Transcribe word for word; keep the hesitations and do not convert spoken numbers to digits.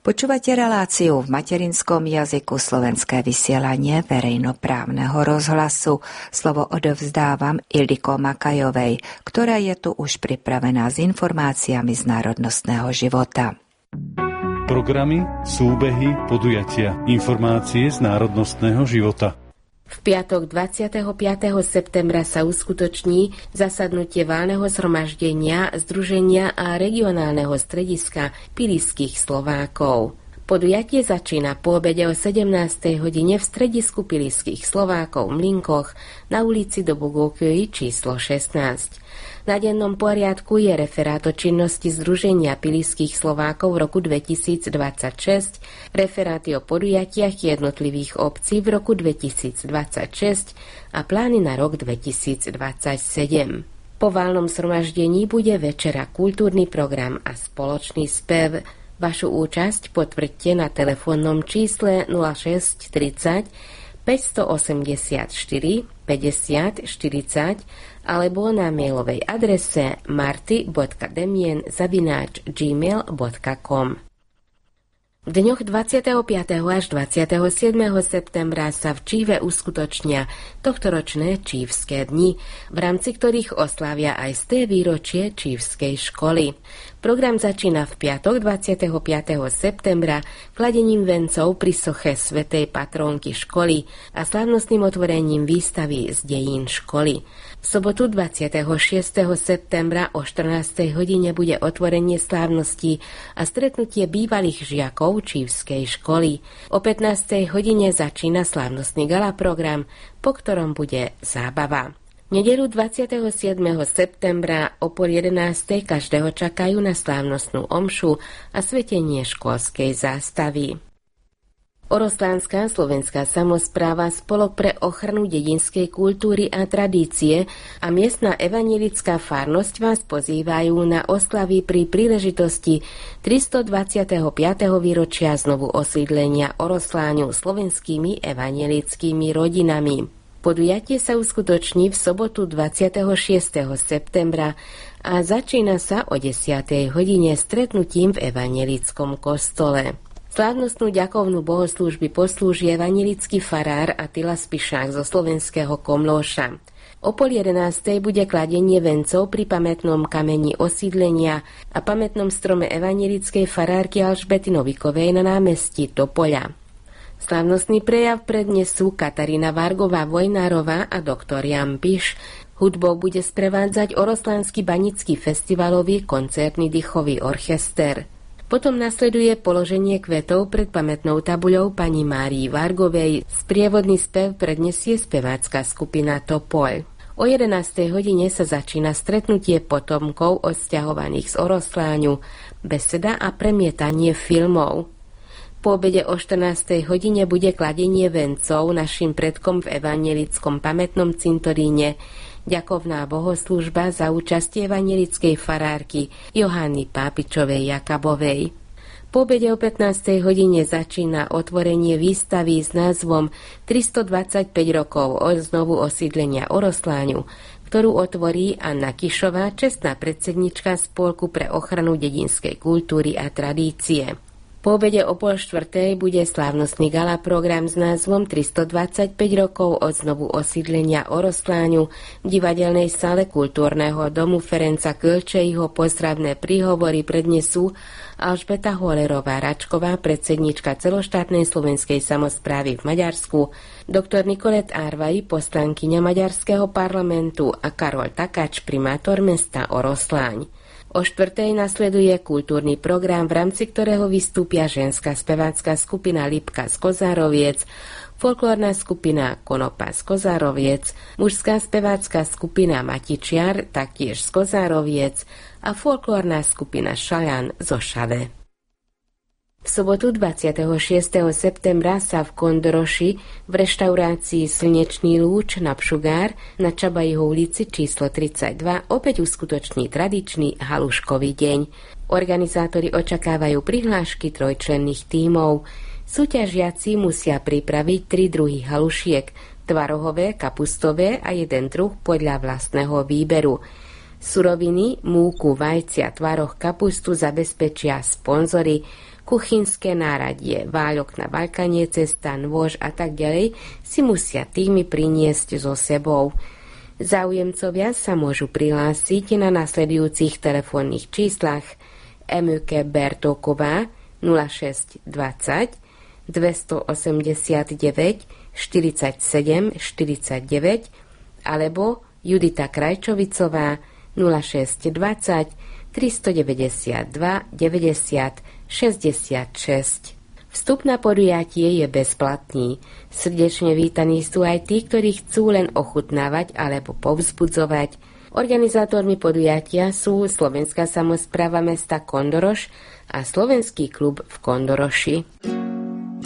Počúvate reláciu v materinskom jazyku Slovenské vysielanie verejnoprávneho rozhlasu. Slovo odovzdávam Ildiko Makajovej, ktorá je tu už pripravená s informáciami z národnostného života. Programy, súbehy, podujatia, informácie z národnostného života. V piatok dvadsiateho piateho septembra sa uskutoční zasadnutie valného zhromaždenia Združenia a regionálneho strediska Pilisských Slovákov. Podujatie začína po obede o sedemnástej hodine v stredisku Pilisských Slovákov v Mlynkoch na ulici Dobogókői číslo šestnásť. Na dennom poriadku je referát o činnosti Združenia Pilisských Slovákov v roku dvetisícdvadsaťšesť, referáty o podujatiach jednotlivých obcí v roku dvetisícdvadsaťšesť a plány na rok dvetisícdvadsaťsedem. Po valnom zhromaždení bude večera kultúrny program a spoločný spev. Vašu účasť potvrďte na telefónnom čísle nula šesť tridsať päťstoosemdesiatštyri päťdesiat štyridsať alebo na mailovej adrese marty bodka demien zavináč gmail bodka com. V dňoch dvadsiateho piateho až dvadsiateho siedmeho septembra sa v Číve uskutočnia tohtoročné Čívske dni, v rámci ktorých oslávia aj sté výročie Čívskej školy. Program začína v piatok dvadsiateho piateho septembra kladením vencov pri soche svätej patrónky školy a slávnostným otvorením výstavy z dejín školy. V sobotu dvadsiateho šiesteho septembra o štrnástej hodine bude otvorenie slávností a stretnutie bývalých žiakov Čívskej školy. O pätnástej hodine začína slávnostný gala program, po ktorom bude zábava. V nedeľu dvadsiateho siedmeho septembra o pol jedenástej každého čakajú na slávnostnú omšu a svetenie školskej zástavy. Oroslánska slovenská samospráva, Spolok pre ochranu dedinskej kultúry a tradície a miestna evanjelická farnosť vás pozývajú na oslavy pri príležitosti tristodvadsiateho piateho výročia znovu osídlenia Orosláňu slovenskými evanjelickými rodinami. Podujatie sa uskutoční v sobotu dvadsiateho šiesteho septembra a začína sa o desiatej hodine stretnutím v evanjelickom kostole. Slávnostnú ďakovnú bohoslúžby poslúži evanjelický farár Attila Spišák zo slovenského Komlóša. O pol jedenástej bude kladenie vencov pri pamätnom kameni osídlenia a pamätnom strome evanjelickej farárky Alžbety Novikovej na námestí Topoľa. Slávnostný prejav prednesú Katarína Vargová-Vojnárová a doktor Jan Piš. Hudbou bude sprevádzať Oroslánsky banický festivalový koncertný dýchový orchester. Potom nasleduje položenie kvetov pred pamätnou tabuľou pani Márii Vargovej. Sprievodný spev prednesie spevácka skupina Topoľ. O jedenástej hodine sa začína stretnutie potomkov odsťahovaných z Orosláňu, beseda a premietanie filmov. Po obede o štrnástej hodine bude kladenie vencov našim predkom v evanjelickom pamätnom cintoríne, ďakovná bohoslúžba za účastie evanjelickej farárky Johany Pápičovej Jakabovej. Po obede o pätnástej hodine začína otvorenie výstavy s názvom tristodvadsaťpäť rokov od znovu osídlenia Orosláňu, ktorú otvorí Anna Kišová, čestná predsednička Spolku pre ochranu dedinskej kultúry a tradície. Po obede o pol štvrtej bude slávnostný gala program s názvom tristodvadsaťpäť rokov od znovu osídlenia Orosláňu v divadelnej sále kultúrneho domu Ferenca Kölčejho. Pozdravné príhovory prednesú Alžbeta Holerová-Račková, predsednička celoštátnej slovenskej samosprávy v Maďarsku, doktor Nicolet Arvai, poslankyňa Maďarského parlamentu a Karol Takáč, primátor mesta Orosláň. O štvrtej nasleduje kultúrny program, v rámci ktorého vystúpia ženská spevácka skupina Lipka z Kozároviec, folklórna skupina Konopa z Kozároviec, mužská spevácka skupina Matičiar, taktiež z Kozároviec a folklórna skupina Šajan zo Šave. V sobotu dvadsiateho šiesteho septembra sa v Kondoroši v reštaurácii Slnečný lúč na Pšugár na Čabajho ulici číslo tridsaťdva opäť uskutoční tradičný haluškový deň. Organizátori očakávajú prihlášky trojčlenných tímov. Súťažiaci musia pripraviť tri druhy halušiek, tvarohové, kapustové a jeden druh podľa vlastného výberu. Suroviny, múku, vajcia, tvaroh, kapustu zabezpečia sponzory, kuchynské náradie, váľok na vaľkanie, cesta, nôž a tak ďalej si musia týmy priniesť so sebou. Záujemcovia sa môžu prihlásiť na nasledujúcich telefónnych číslach Emőke Bertóková nula šesť dvadsať dvestoosemdesiatdeväť štyridsaťsedem štyridsaťdeväť alebo Judita Krajčovicová nula šesť dvadsať tristodeväťdesiatdva deväťdesiat šesťdesiatšesť. Vstup na podujatie je bezplatný. Srdečne vítaní sú aj tí, ktorí chcú len ochutnávať alebo povzbudzovať. Organizátormi podujatia sú Slovenská samospráva mesta Kondoroš a Slovenský klub v Kondoroši.